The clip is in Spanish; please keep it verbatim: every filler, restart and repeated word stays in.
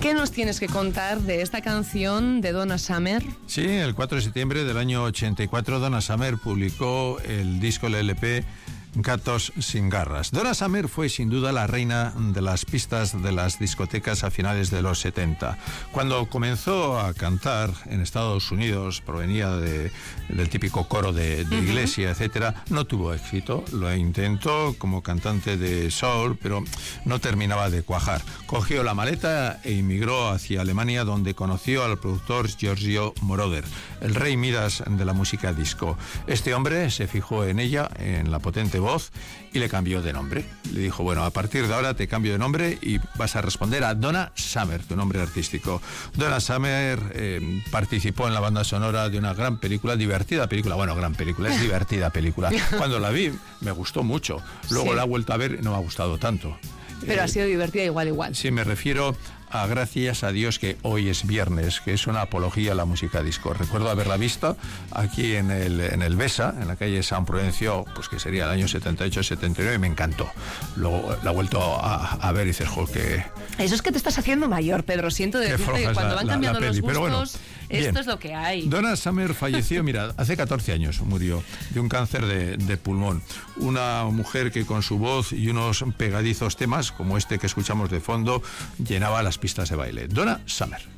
¿Qué nos tienes que contar de esta canción de Donna Summer? Sí, el cuatro de septiembre del año ochenta y cuatro Donna Summer publicó el disco, el L P Gatos sin garras. Donna Summer fue sin duda la reina de las pistas de las discotecas a finales de los setenta. Cuando comenzó a cantar en Estados Unidos, provenía de, del típico coro de, de uh-huh. iglesia, etcétera, no tuvo éxito. Lo intentó como cantante de soul, pero no terminaba de cuajar. Cogió la maleta e inmigró hacia Alemania, donde conoció al productor Giorgio Moroder, el rey Midas de la música disco. Este hombre se fijó en ella, en la potente voz, y le cambió de nombre. Le dijo, bueno, a partir de ahora te cambio de nombre y vas a responder a Donna Summer, tu nombre artístico. Donna Summer eh, participó en la banda sonora de una gran película, divertida película, bueno, gran película, es divertida película. Cuando la vi me gustó mucho, luego sí. la he vuelto a ver y no me ha gustado tanto. Pero eh, ha sido divertida igual, igual. Sí, me refiero a Gracias a Dios que hoy es viernes, que es una apología a la música disco. Recuerdo haberla visto aquí en el, en el Besa, en la calle San Prudencio, pues que sería el año setenta y ocho setenta y nueve, y me encantó. Luego la he vuelto a, a ver y dices, jo, que... Eso es que te estás haciendo mayor, Pedro. Siento decirte que cuando la, van la, cambiando la peli, los gustos, bueno, esto bien. es lo que hay. Donna Summer falleció, mira, hace catorce años murió de un cáncer de, de pulmón. Una mujer que con su voz y unos pegadizos temas, como este que escuchamos de fondo, llenaba las pistas de baile. Donna Summer.